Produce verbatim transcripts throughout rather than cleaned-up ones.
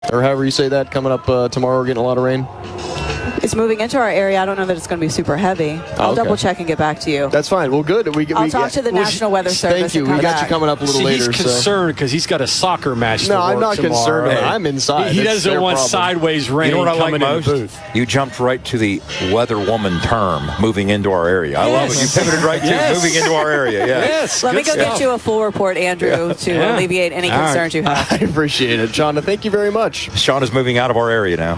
or however you say that, coming up uh, tomorrow. We're getting a lot of rain. It's moving into our area. I don't know that it's going to be super heavy. I'll oh, okay. double check and get back to you. That's fine. Well, good. We, I'll we, talk to the well, National Weather Service. Thank you. And We got back. you coming up a little See, later. he's concerned because so. he's got a soccer match. No, to I'm work not tomorrow. concerned. I'm inside. He, he That's doesn't want problem. sideways rain. You know what I like coming most? in the booth. You jumped right to the weather woman term, moving into our area. I yes. love it. You pivoted right to yes. moving into our area. Yeah. Yes. Let me go stuff. get you a full report, Andrew, yeah. to yeah. alleviate any All concerns right. you have. I appreciate it, Shauna. Thank you very much. Sean is moving out of our area now.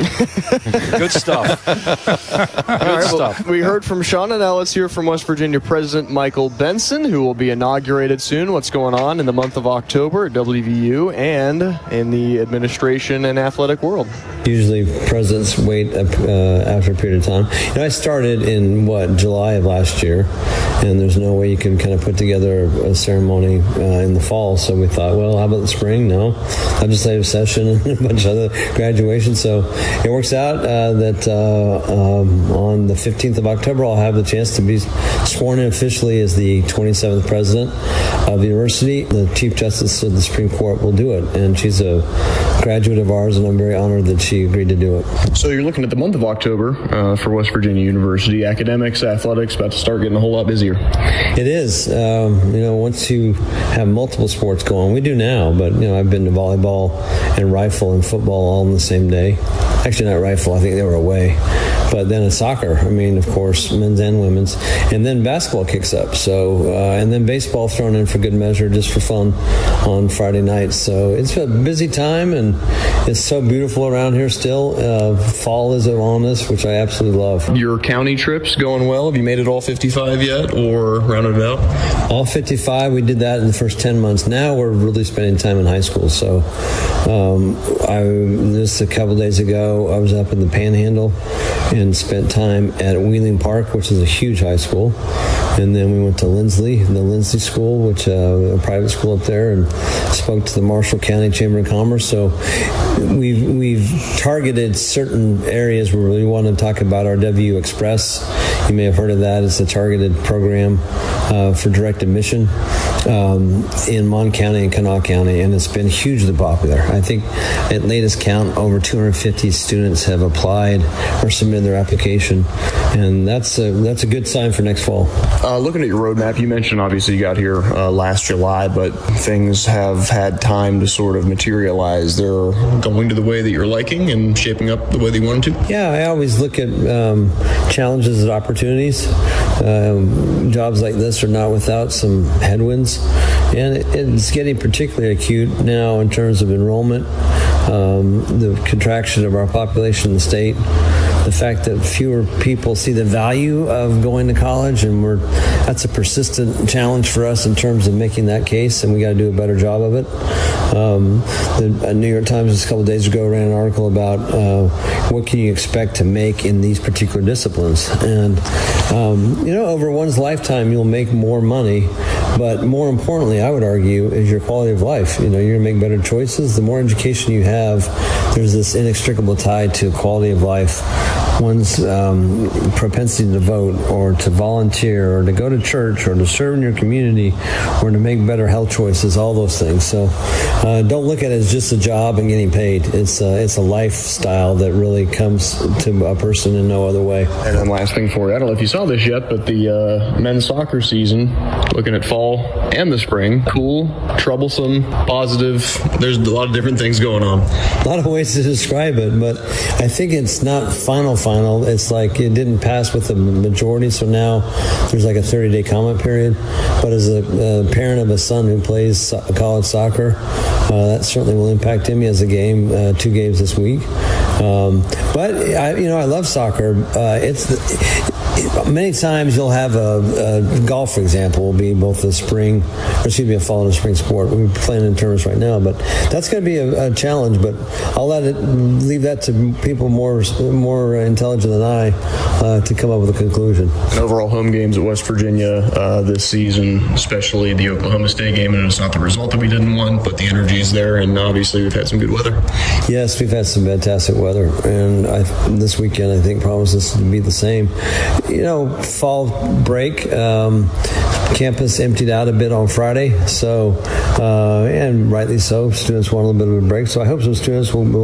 Good stuff. Good right, stuff. Well, we heard from Shauna. Now let's hear from West Virginia President Michael Benson, who will be inaugurated soon. What's going on in the month of October at W V U and in the administration and athletic world? Usually presidents wait uh, after a period of time. You know, I started in, what, July of last year, and there's no way you can kind of put together a ceremony uh, in the fall, so we thought, well, how about the spring? No. Legislative session and a bunch of other graduations. So it works out uh, that uh, um, on the fifteenth of October, I'll have the chance to be sworn in officially as the twenty-seventh president of the university. The Chief Justice of the Supreme Court will do it, and she's a graduate of ours, and I'm very honored that she agreed to do it. So you're looking at the month of October uh, for West Virginia University. Academics, athletics, about to start getting a whole lot busier. It is. Um, you know, once you have multiple sports going, we do now, but, you know, I've been to volleyball and rifle and football all on the same day. Actually, not rifle. I think they were away. But then it's soccer. I mean, of course, men's and women's. And then basketball kicks up. So, uh, and then baseball thrown in for good measure, just for fun on Friday nights. So it's a busy time, and it's so beautiful around here still. Uh, fall is on us, which I absolutely love. Your county trips going well? Have you made it all fifty-five yet, or rounded it out? All fifty-five. We did that in the first ten months. Now we're really spending time in high school. So um, I just a couple days ago, I was up in the Panhandle and spent time at Wheeling Park, which is a huge high school. And then we went to Lindsley, the Lindsley School, which uh, a private school up there, and spoke to the Marshall County Chamber of Commerce. So we've we've targeted certain areas where we want to talk about our W U Express. You may have heard of that. It's a targeted program uh, for direct admission um, in Mon County and Kanawha County, and it's been hugely popular. I think at latest count, over two hundred fifty students have applied or submitted their application, and that's a, that's a good sign for next fall. Uh, looking at your roadmap, you mentioned obviously you got here uh, last July, but things have had time to sort of materialize. They're going to the way that you're liking and shaping up the way that you wanted to? Yeah, I always look at um, challenges as opportunities. Um, jobs like this are not without some headwinds, and it, it's getting particularly acute now in terms of enrollment, um, the contraction of our population in the state, the fact that fewer people see the value of going to college, and we're that's a persistent challenge for us in terms of making that case, and we got to do a better job of it. Um, the New York Times just a couple of days ago ran an article about uh, what can you expect to make in these particular disciplines, and um, you know, over one's lifetime you'll make more money, but more importantly, I would argue, is your quality of life. You know, you're gonna make better choices. The more education you have, there's this inextricable tie to quality of life. One's um, propensity to vote or to volunteer or to go to church or to serve in your community or to make better health choices, all those things. So uh, don't look at it as just a job and getting paid. It's a, it's a lifestyle that really comes to a person in no other way. And then last thing for you, I don't know if you saw this yet, but the uh, men's soccer season, looking at fall and the spring, cool, troublesome, positive. There's a lot of different things going on. A lot of ways to describe it, but I think it's not final final. It's like it didn't pass with the majority, so now there's like a thirty-day comment period. But as a, a parent of a son who plays so- college soccer, uh, that certainly will impact him. He has a game, uh, two games this week. Um, but I, you know, I love soccer. Uh, it's the, many times you'll have a, a golf, for example, will be both a spring, or excuse me, a fall and a spring sport. We're playing in tournaments right now, but that's going to be a, a challenge. But I'll let it leave that to people more more intelligent than I uh, to come up with a conclusion. And overall home games at West Virginia uh, this season, especially the Oklahoma State game, and it's not the result that we didn't want, but the energy is there, and obviously we've had some good weather. Yes, we've had some fantastic weather, and I, this weekend I think promises to be the same. You know, fall break, um, campus emptied out a bit on Friday, so uh, and rightly so. Students want a little bit of a break, so I hope some students will. will